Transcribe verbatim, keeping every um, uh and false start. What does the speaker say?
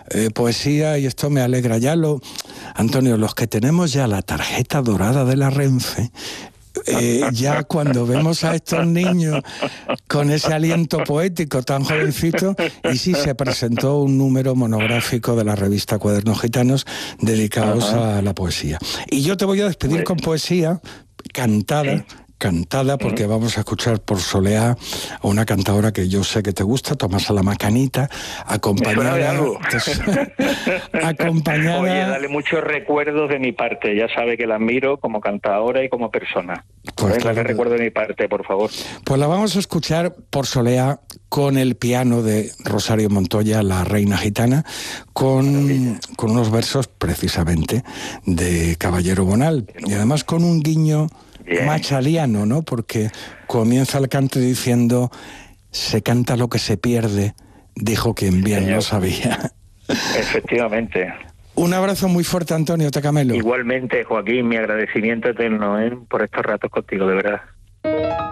eh, poesía y esto me alegra. Ya lo, Antonio, los que tenemos ya la tarjeta dorada de la Renfe, eh, ya cuando vemos a estos niños con ese aliento poético tan jovencito, y sí se presentó un número monográfico de la revista Cuadernos Gitanos dedicados Ajá. a la poesía. Y yo te voy a despedir con poesía cantada, sí. cantada, porque uh-huh. vamos a escuchar por Soleá a una cantadora que yo sé que te gusta, Tomasa la Macanita, acompañada... ¿Me suena de algo? acompañada... Oye, dale muchos recuerdos de mi parte, ya sabe que la admiro como cantadora y como persona. Pues ¿Eh? claro. Dale recuerdo de mi parte, por favor. Pues la vamos a escuchar por Soleá con el piano de Rosario Montoya, la reina gitana, con, con unos versos precisamente de Caballero Bonal, y además con un guiño... Bien. Machaliano, ¿no? Porque comienza el canto diciendo: se canta lo que se pierde, dijo quien bien Señor. Lo sabía. Efectivamente. Un abrazo muy fuerte, Antonio Tacamelo. Igualmente, Joaquín, mi agradecimiento eterno, ¿eh? por estos ratos contigo, de verdad.